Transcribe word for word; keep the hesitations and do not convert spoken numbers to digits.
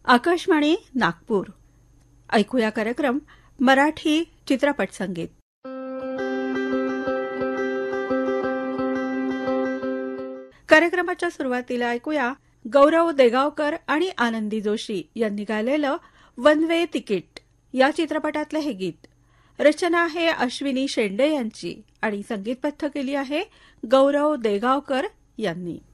आकाशवाणी नागपूर. ऐकूया कार्यक्रम मराठी चित्रपट संगीत. कार्यक्रमाच्या सुरुवातीला ऐकूया गौरव देगावकर आणि आनंदी जोशी यांनी गायलेलं वन वे तिकीट या चित्रपटातलं हे गीत. रचना आहे अश्विनी शेंडे यांची आणि संगीतबद्ध केली आहे गौरव देगावकर यांनी.